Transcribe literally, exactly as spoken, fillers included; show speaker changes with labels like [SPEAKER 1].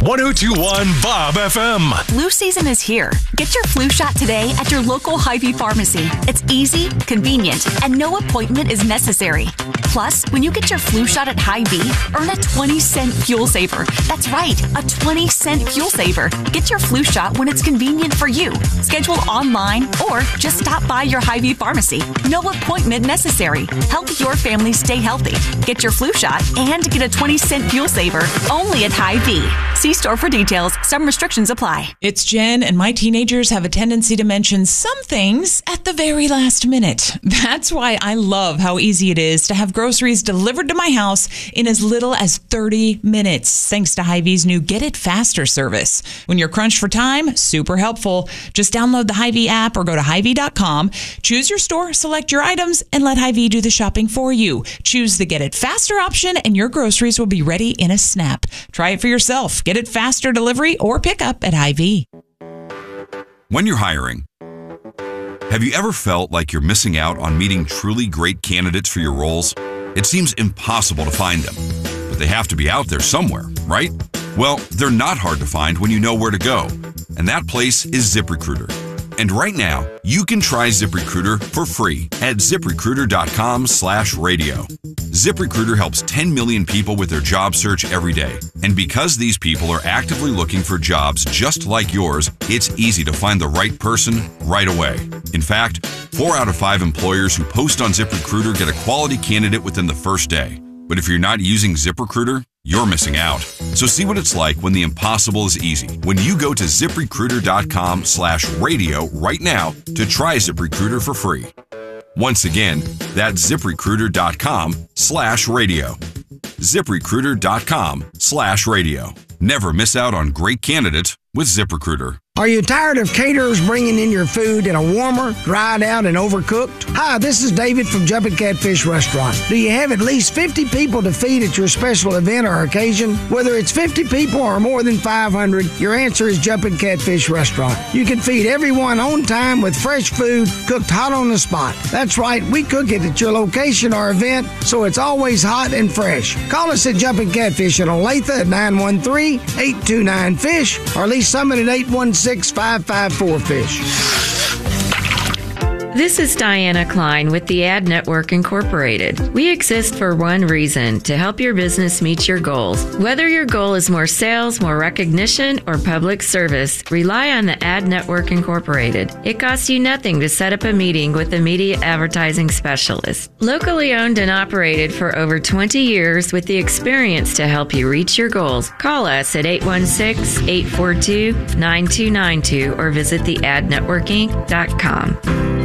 [SPEAKER 1] one oh two point one Bob F M.
[SPEAKER 2] Flu season is here. Get your flu shot today at your local Hy-Vee pharmacy. It's easy, convenient, and no appointment is necessary. Plus, when you get your flu shot at Hy-Vee, earn a twenty cent fuel saver. That's right, a twenty cent fuel saver. Get your flu shot when it's convenient for you. Schedule online or just stop by your Hy-Vee pharmacy. No appointment necessary. Help your family stay healthy. Get your flu shot and get a twenty cent fuel saver only at Hy-Vee. See store for details. Some restrictions apply.
[SPEAKER 3] It's Jen, and my teenagers have a tendency to mention some things at the very last minute. That's why I love how easy it is to have groceries delivered to my house in as little as thirty minutes, thanks to Hy-Vee's new Get It Faster service. When you're crunched for time, super helpful. Just download the Hy-Vee app or go to Hy-Vee dot com. Choose your store, select your items, and let Hy-Vee do the shopping for you. Choose the Get It Faster option, and your groceries will be ready in a snap. Try it for yourself. Get It Faster delivery or pickup at Hy-Vee.
[SPEAKER 4] When you're hiring, have you ever felt like you're missing out on meeting truly great candidates for your roles? It seems impossible to find them, but they have to be out there somewhere, right? Well, they're not hard to find when you know where to go, and that place is ZipRecruiter. And right now, you can try ZipRecruiter for free at ZipRecruiter.com slash radio. ZipRecruiter helps ten million people with their job search every day. And because these people are actively looking for jobs just like yours, it's easy to find the right person right away. In fact, four out of five employers who post on ZipRecruiter get a quality candidate within the first day. But if you're not using ZipRecruiter, you're missing out. So see what it's like when the impossible is easy. When you go to ZipRecruiter.com slash radio right now to try ZipRecruiter for free. Once again, that's ZipRecruiter.com slash radio. ZipRecruiter.com slash radio. Never miss out on great candidates with ZipRecruiter.
[SPEAKER 5] Are you tired of caterers bringing in your food in a warmer, dried out, and overcooked? Hi, this is David from Jumpin' Catfish Restaurant. Do you have at least fifty people to feed at your special event or occasion? Whether it's fifty people or more than five hundred, your answer is Jumpin' Catfish Restaurant. You can feed everyone on time with fresh food cooked hot on the spot. That's right, we cook it at your location or event, so it's always hot and fresh. Call us at Jumpin' Catfish in Olathe at nine one three, eight two nine, FISH or Lee Summit at eight one six, five five four, FISH.
[SPEAKER 6] This is Diana Klein with the Ad Network Incorporated. We exist for one reason, to help your business meet your goals. Whether your goal is more sales, more recognition, or public service, rely on the Ad Network Incorporated. It costs you nothing to set up a meeting with a media advertising specialist. Locally owned and operated for over twenty years with the experience to help you reach your goals. Call us at eight one six, eight four two, nine two nine two or visit the ad network inc dot com.